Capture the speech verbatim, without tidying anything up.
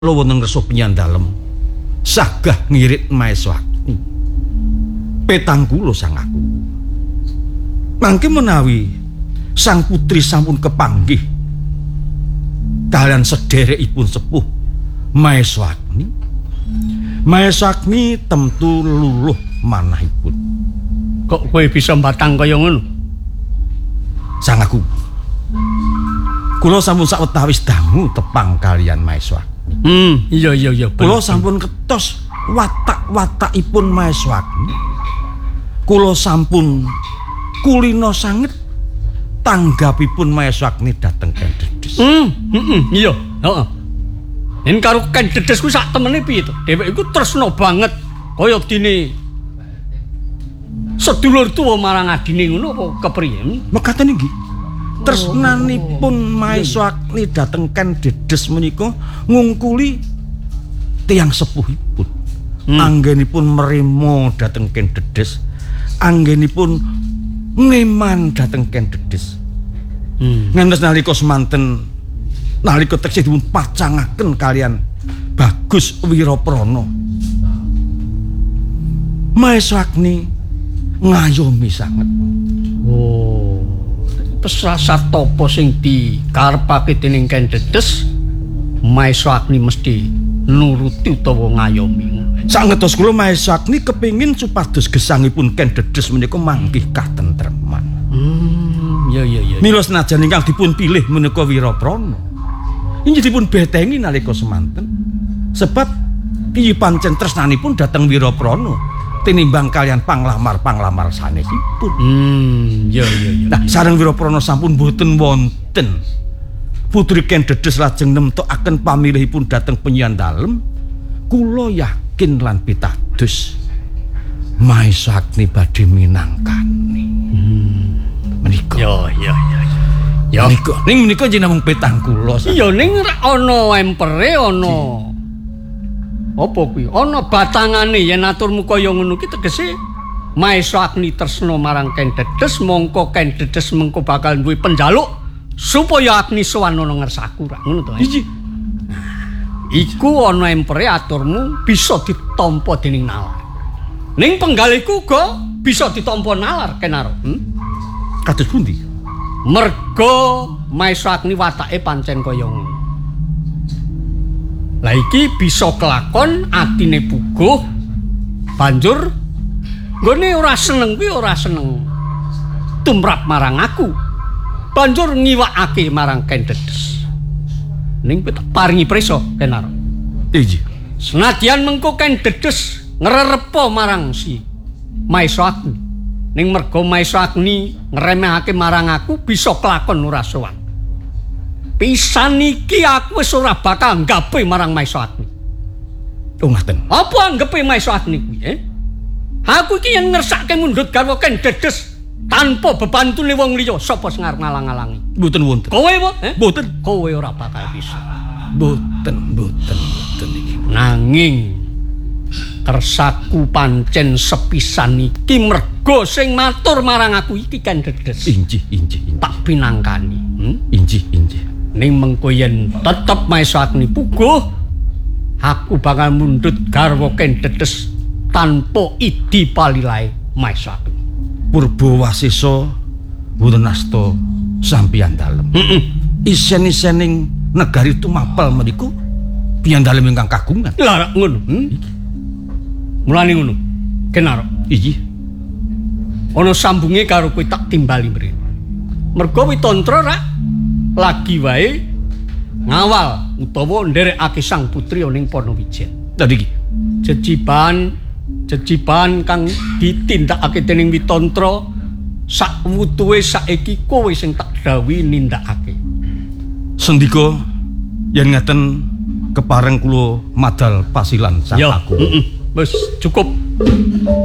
Kula wonten ngersa penyandalem sagah ngirit Maeswagni. Petang kula sang aku. Mangke menawi sang putri sampun kepanggih kalian sederekipun sepuh Maeswagni. Maeswagni temtu luluh manahipun. Kok kowe bisa mbatang kaya ngono? Sang aku. Kula sampun sawetawis dangu tepang kalian Maeswagni. Hmm, iya iya iya. Kula sampun ketos watak-watakipun Maeswagni. Kula sampun kulino sanget tanggapipun Maeswagni dhateng Ken Dedes. Hmm, heeh, iya, heeh. Yen karo Ken Dedes ku sak temene piye to? Dheweke iku tresna banget kaya dene sedulur tuwa marang adine ngono apa kepriye? Mekaten nggih. Tresnanipun Maeswagni dhateng Ken Dedes menika ngungkuli tiyang sepuhipun. Hmm. Anggenipun mrema dhateng Ken Dedes, anggenipun ngeman dhateng Ken Dedes. Hmm. Ngantos nalika semanten nalika teksih dipun pacangaken kalian Bagus Wiraprana. Maeswagni ngayomi sanget. Oh. Pesrasat apa sing dikarepake dening Ken Dedes, Maeswagni mesti nuruti utawa ngayomi. Sangetos kula Maeswagni kepingin supados gesangipun Ken Dedes menika manggih katentreman. Hmm, ya ya ya. Mila senajan ingkang dipun pilih menika Wiraprana, inggih dipun betengi nalika semanten. Sebab piye pancen tresnanipun dhateng Wiraprana tinimbang kalian panglamar-panglamar sanesipun. Hmm, ya ya ya. Nah, sareng Wiraprana sampun boten wonten putri Ken Dedes lajeng nemtokaken pamilihipun dhateng penyandalem, kula yakin lan pitados Maeswagni badhe minangkani. Hmm. Menika. Ya ya ya. Ya menika. Ning menika jeneng namung petang kula. Iya ning ana empere ana. Apa kuwi? Ana batangane yen aturmu kaya ngono ki tegese Maeswagni tresna marang Ken Dedes, mongko Ken Dedes mengko bakal duwe penjaluk supaya Agni sowan ana ngersaku ra ngono to. Iki. Iku ana empere aturmu bisa ditampa dening nalar. Ning penggalihku uga bisa ditampa nalar Kenaro. Hmm? Kados pundi? Merga Maeswagni watake pancen kaya ngono. Lah iki bisa kelakon atine puguh banjur nggone ora seneng kuwi ora seneng tumrap marang aku. Banjur ngiwakake marang Ken Dedes. Ning tak paringi prisa Kenaro. Iya. Senadyan mengko Ken Dedes ngrerepa marang si Maeswagni. Ning merga Maeswagni ngremehake marang aku bisa kelakon ora sowan. Pisan iki aku wis ora bakal nggape marang Maeswagni. Oh ngaten. Apa anggepe Maeswagni kuwi, eh? Aku iki yen ngersake mundhut garwa Ken Dedes tanpa bebantune wong liya, sapa sing arep ngalang-alangi? Mboten wonten. Kowe apa? Eh? Mboten. Kowe ora bakal bisa. Mboten, mboten, mboten iki. Nanging kersaku pancen sepisan iki merga sing matur marang aku iki Ken Dedes. Injih, injih, injih. Tak pinangkani. Hmm? Injih, injih. Ning mengko yen tetep Maeswagni puguh, aku bakal mundhut garwa Ken Dedes tanpa idi palilae Maeswagni. Purbawasesa wonten asta sampeyan dalem. Heeh. Isen-isening negari tumapel menika piyandalem ingkang kagungan. Lah ngono. Hmm? Mulane ngono. Kenaro. Iki. Ana sambunge karo kowe tak timbali mrene. Merga Witantra ra lagi wae ngawal utawa nderekake sang putri ning Panawijen. Dadi iki jejiban jejiban kang ditindakake dening Witantra sak wutuhe saiki kowe sing tak dawuhi nindakake. Sendika yen ngaten kepareng kula madal pasilan sang ya, aku. Wis cukup.